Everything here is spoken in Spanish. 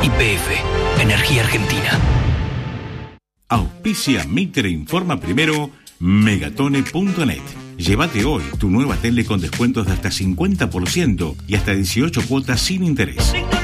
YPF, Energía Argentina. Auspicia Mitre Informa Primero, Megatone.net. Llévate hoy tu nueva tele con descuentos de hasta 50% y hasta 18 cuotas sin interés.